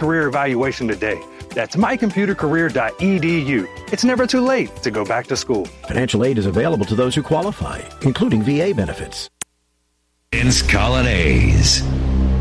career evaluation today. That's mycomputercareer.edu. It's never too late to go back to school. Financial aid is available to those who qualify, including VA benefits. Vince Colonnese.